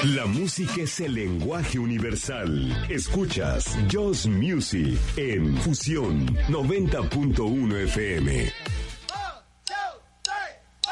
La música es el lenguaje universal. Escuchas Just Music en Fusión 90.1 FM.